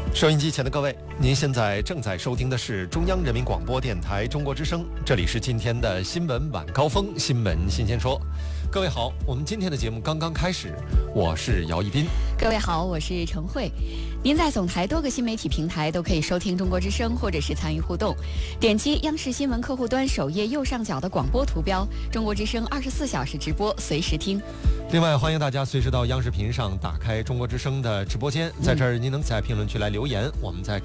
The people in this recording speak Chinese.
收音机前的各位，您现在正在收听的是中央人民广播电台中国之声，这里是今天的新闻晚高峰，新闻新鲜说。各位好，我们今天的节目刚刚开始，我是姚一斌。 各位好，我是陈慧。您在总台多个新媒体平台都可以收听中国之声，或者是参与互动。点击央视新闻客户端首页右上角的广播图标，中国之声24小时直播，随时听。 另外，欢迎大家随时到央视频上打开中国之声的直播间，在这儿您能在评论区来留言，我们在